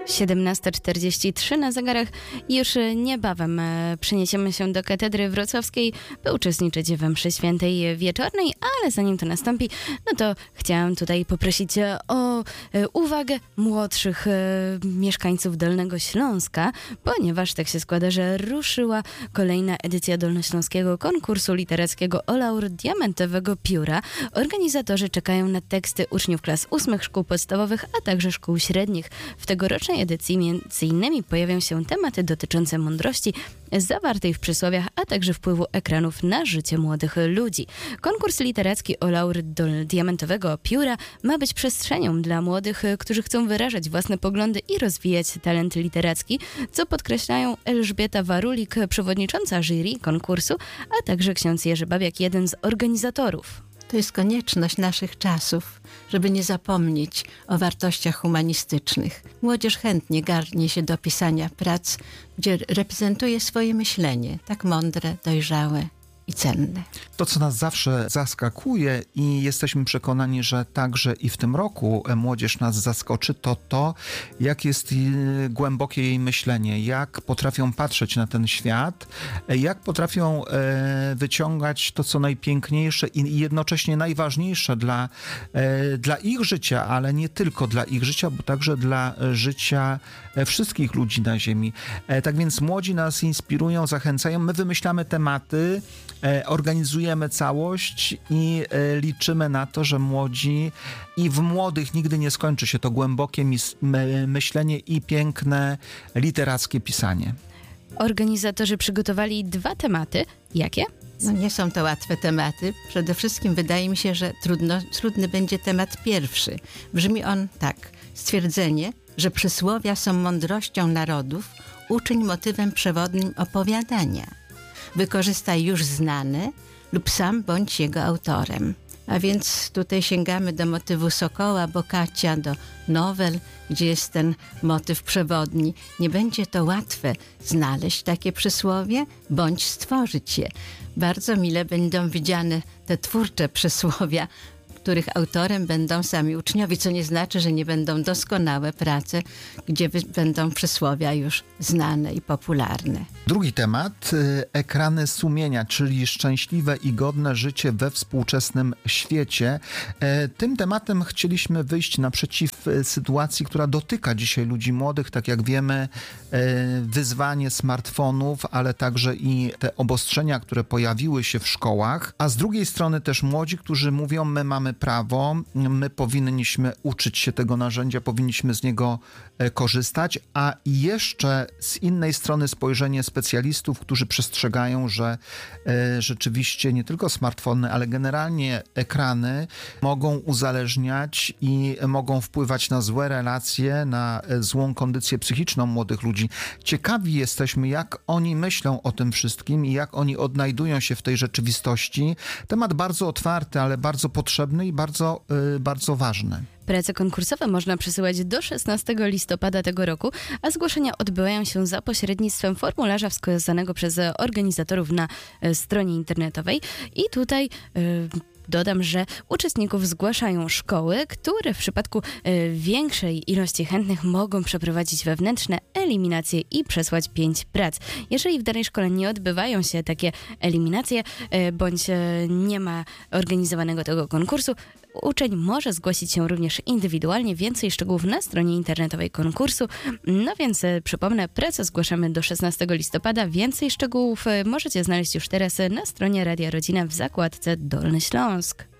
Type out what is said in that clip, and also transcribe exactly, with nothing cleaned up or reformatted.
siedemnasta czterdzieści trzy na zegarach. Już niebawem przeniesiemy się do katedry wrocławskiej, by uczestniczyć we mszy świętej wieczornej, ale zanim to nastąpi, no to chciałam tutaj poprosić o uwagę młodszych mieszkańców Dolnego Śląska, ponieważ tak się składa, że ruszyła kolejna edycja dolnośląskiego konkursu literackiego o laur Diamentowego Pióra. Organizatorzy czekają na teksty uczniów klas ósmych szkół podstawowych, a także szkół średnich. W tegorocznej edycji między innymi pojawią się tematy dotyczące mądrości zawartej w przysłowiach, a także wpływu ekranów na życie młodych ludzi. Konkurs literacki o laur Diamentowego Pióra ma być przestrzenią dla młodych, którzy chcą wyrażać własne poglądy i rozwijać talent literacki, co podkreślają Elżbieta Warulik, przewodnicząca jury konkursu, a także ksiądz Jerzy Babiak, jeden z organizatorów. To jest konieczność naszych czasów, żeby nie zapomnieć o wartościach humanistycznych. Młodzież chętnie garnie się do pisania prac, gdzie reprezentuje swoje myślenie, tak mądre, dojrzałe i cenne. To, co nas zawsze zaskakuje i jesteśmy przekonani, że także i w tym roku młodzież nas zaskoczy, to to, jak jest głębokie jej myślenie, jak potrafią patrzeć na ten świat, jak potrafią wyciągać to, co najpiękniejsze i jednocześnie najważniejsze dla, dla ich życia, ale nie tylko dla ich życia, bo także dla życia wszystkich ludzi na ziemi. Tak więc młodzi nas inspirują, zachęcają, my wymyślamy tematy, organizujemy całość i liczymy na to, że młodzi i w młodych nigdy nie skończy się to głębokie mis- myślenie i piękne literackie pisanie. Organizatorzy przygotowali dwa tematy. Jakie? No nie są to łatwe tematy. Przede wszystkim wydaje mi się, że trudno, trudny będzie temat pierwszy. Brzmi on tak. Stwierdzenie, że przysłowia są mądrością narodów, uczyń motywem przewodnim opowiadania. Wykorzystaj już znane lub sam bądź jego autorem. A więc tutaj sięgamy do motywu Sokoła, Boccacia, do nowel, gdzie jest ten motyw przewodni. Nie będzie to łatwe znaleźć takie przysłowie, bądź stworzyć je. Bardzo mile będą widziane te twórcze przysłowia, których autorem będą sami uczniowie, co nie znaczy, że nie będą doskonałe prace, gdzie będą przysłowia już znane i popularne. Drugi temat, ekrany sumienia, czyli szczęśliwe i godne życie we współczesnym świecie. Tym tematem chcieliśmy wyjść naprzeciw sytuacji, która dotyka dzisiaj ludzi młodych. Tak jak wiemy, wyzwanie smartfonów, ale także i te obostrzenia, które pojawiły się w szkołach, a z drugiej strony też młodzi, którzy mówią, my mamy prawo, my powinniśmy uczyć się tego narzędzia, powinniśmy z niego korzystać, a jeszcze z innej strony spojrzenie specjalistów, którzy przestrzegają, że e, rzeczywiście nie tylko smartfony, ale generalnie ekrany mogą uzależniać i mogą wpływać na złe relacje, na złą kondycję psychiczną młodych ludzi. Ciekawi jesteśmy, jak oni myślą o tym wszystkim i jak oni odnajdują się w tej rzeczywistości. Temat bardzo otwarty, ale bardzo potrzebny i bardzo, yy, bardzo ważny. Prace konkursowe można przesyłać do szesnastego listopada tego roku, a zgłoszenia odbywają się za pośrednictwem formularza wskazanego przez organizatorów na stronie internetowej. I tutaj yy, dodam, że uczestników zgłaszają szkoły, które w przypadku y, większej ilości chętnych mogą przeprowadzić wewnętrzne eliminacje i przesłać pięć prac. Jeżeli w danej szkole nie odbywają się takie eliminacje, y, bądź y, nie ma organizowanego tego konkursu, uczeń może zgłosić się również indywidualnie. Więcej szczegółów na stronie internetowej konkursu. No więc y, przypomnę, pracę zgłaszamy do szesnastego listopada. Więcej szczegółów y, możecie znaleźć już teraz na stronie Radia Rodzina w zakładce Dolny Śląsk.